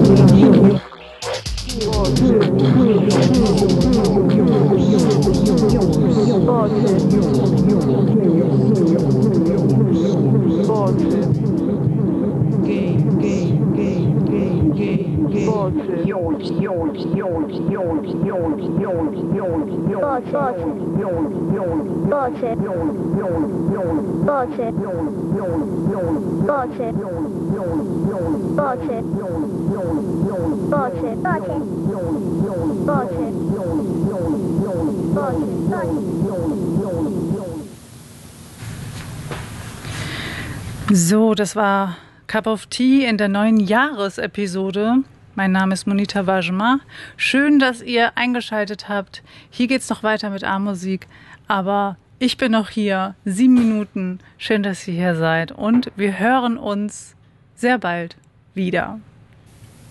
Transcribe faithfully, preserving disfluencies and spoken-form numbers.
So, das war Cup of Tea in der neuen Jahresepisode. Mein Name ist Monita Wajma. Schön, dass ihr eingeschaltet habt. Hier geht's noch weiter mit A-Musik, aber ich bin noch hier. Sieben Minuten. Schön, dass ihr hier seid und wir hören uns sehr bald wieder.